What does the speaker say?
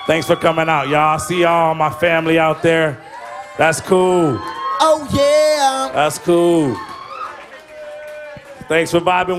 Thanks for coming out, y'all. I see y'all, my family out there. That's cool. Oh, yeah. That's cool. Thanks for vibing.